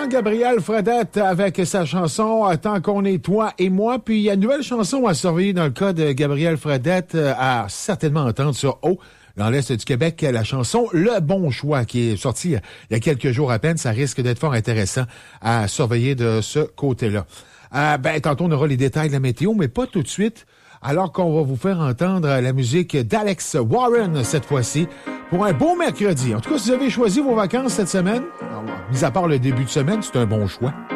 l'instant, Gabriel Fredette avec sa chanson « Tant qu'on est toi et moi ». Puis il y a une nouvelle chanson à surveiller dans le cas de Gabriel Fredette à certainement entendre sur O, dans l'Est du Québec, la chanson « Le bon choix » qui est sortie il y a quelques jours à peine. Ça risque d'être fort intéressant à surveiller de ce côté-là. Tantôt, on aura les détails de la météo, mais pas tout de suite. Alors qu'on va vous faire entendre la musique d'Alex Warren cette fois-ci pour un beau mercredi. En tout cas, si vous avez choisi vos vacances cette semaine, mis à part le début de semaine, c'est un bon choix.